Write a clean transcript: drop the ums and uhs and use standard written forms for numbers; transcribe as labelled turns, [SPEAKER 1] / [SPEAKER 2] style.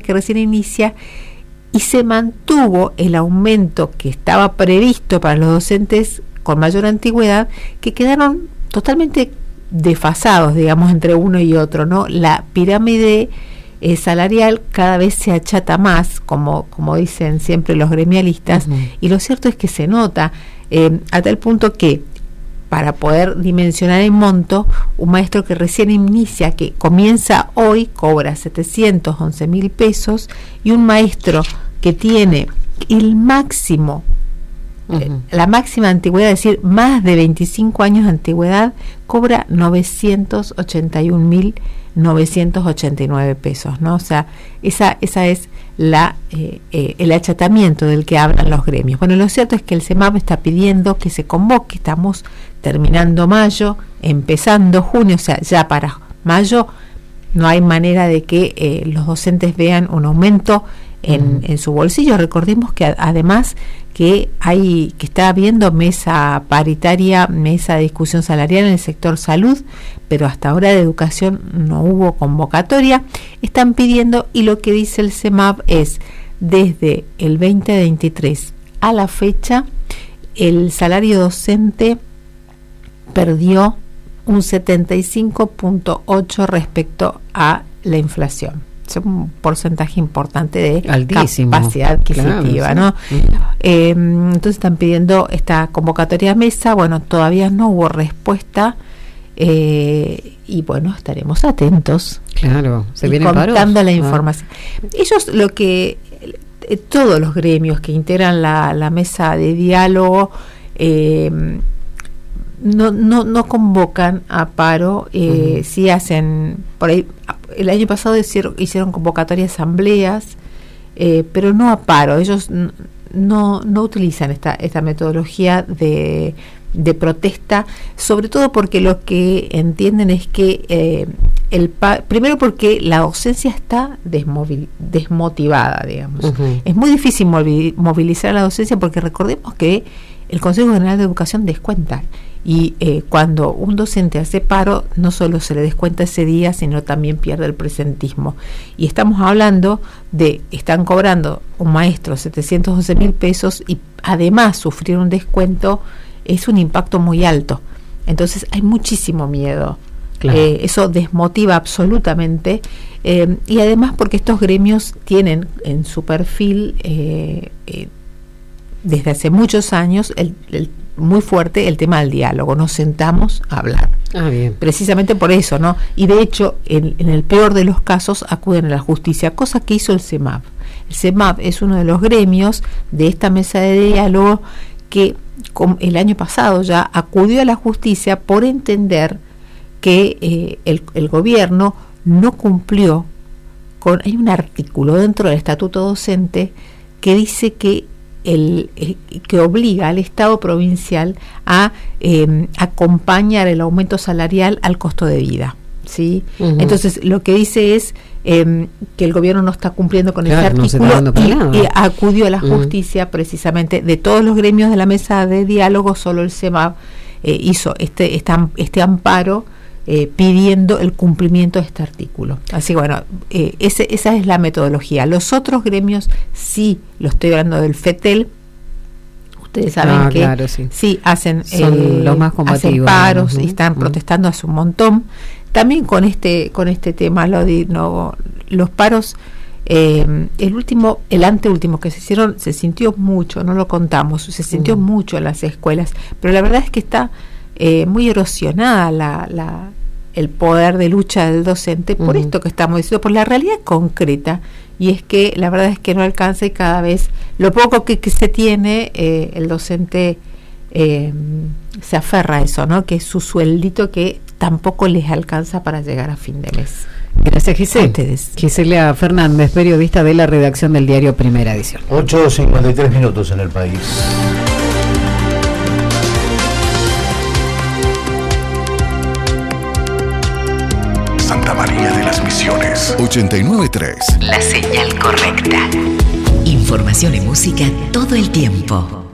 [SPEAKER 1] que recién inicia, y se mantuvo el aumento que estaba previsto para los docentes con mayor antigüedad, que quedaron totalmente desfasados, digamos, entre uno y otro, ¿no? La pirámide salarial cada vez se achata más, como dicen siempre los gremialistas, y lo cierto es que se nota a tal punto que para poder dimensionar el monto, un maestro que recién inicia, que comienza hoy, cobra 711.000 pesos, y un maestro que tiene el máximo, la máxima antigüedad, es decir, más de 25 años de antigüedad, cobra 981.989 pesos, ¿no? O sea, esa es el achatamiento del que hablan los gremios. Bueno, lo cierto es que el CEMAP está pidiendo que se convoque. Estamos terminando mayo, empezando junio, o sea, ya para mayo no hay manera de que los docentes vean un aumento en su bolsillo. Recordemos que además que está habiendo mesa paritaria, mesa de discusión salarial en el sector salud, pero hasta ahora de educación no hubo convocatoria. Están pidiendo, y lo que dice el CEMAP es, desde el 2023 a la fecha, el salario docente perdió un 75.8 respecto a la inflación. Es un porcentaje importante de altísimo, capacidad adquisitiva, claro, ¿sí? ¿No? Entonces están pidiendo esta convocatoria a mesa. Bueno, todavía no hubo respuesta, y bueno, estaremos atentos. Claro, se vienen contando la información. Ellos, todos los gremios que integran la mesa de diálogo, no convocan a paro, sí hacen, por ahí, el año pasado hicieron convocatoria a asambleas, pero no a paro. Ellos no utilizan esta metodología de protesta, sobre todo porque lo que entienden es que primero porque la docencia está desmotivada, digamos. Es muy difícil movilizar a la docencia, porque recordemos que el Consejo General de Educación descuenta, y cuando un docente hace paro, no solo se le descuenta ese día, sino también pierde el presentismo. Y estamos hablando están cobrando un maestro 711.000 pesos, y además sufrir un descuento es un impacto muy alto. Entonces hay muchísimo miedo. Claro. Eso desmotiva absolutamente, y además porque estos gremios tienen en su perfil desde hace muchos años muy fuerte el tema del diálogo. Nos sentamos a hablar. Bien. Precisamente por eso, ¿no? Y de hecho, en el peor de los casos, acuden a la justicia, cosa que hizo el CEMAP. El CEMAP es uno de los gremios de esta mesa de diálogo que el año pasado ya acudió a la justicia por entender que el gobierno no cumplió hay un artículo dentro del Estatuto Docente que dice que que obliga al Estado provincial a acompañar el aumento salarial al costo de vida, ¿sí? Entonces lo que dice es que el gobierno no está cumpliendo con ese artículo, y acudió a la justicia precisamente. De todos los gremios de la mesa de diálogo, solo el CEMAP hizo este amparo pidiendo el cumplimiento de este artículo. Así que bueno, esa es la metodología. Los otros gremios, sí, lo estoy hablando del FETEL, ustedes saben que sí hacen, son los más combativos, hacen paros, y están protestando hace un montón. También con este tema, los paros, el anteúltimo que se hicieron, se sintió mucho, no lo contamos, se sintió mucho en las escuelas, pero la verdad es que está muy erosionada el poder de lucha del docente por esto que estamos diciendo, por la realidad concreta, y es que la verdad es que no alcanza, y cada vez lo poco que se tiene, el docente se aferra a eso, ¿no? Que es su sueldito que tampoco les alcanza para llegar a fin de mes.
[SPEAKER 2] Gracias, Gisela. Gisela Fernández, periodista de la redacción del diario Primera Edición.
[SPEAKER 3] 8:53 en el país.
[SPEAKER 4] Santa María de las Misiones 89.3.
[SPEAKER 5] La señal correcta. Información y música todo el tiempo.